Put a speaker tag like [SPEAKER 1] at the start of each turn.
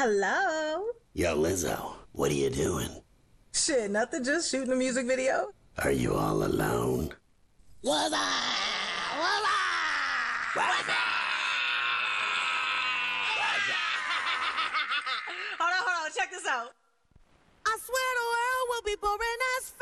[SPEAKER 1] Hello.
[SPEAKER 2] Yo, Lizzo, what are you doing?
[SPEAKER 1] Shit, nothing, just shooting a music video.
[SPEAKER 2] Are you all alone?
[SPEAKER 3] Hold on, check this out.
[SPEAKER 4] I swear the world will be boring as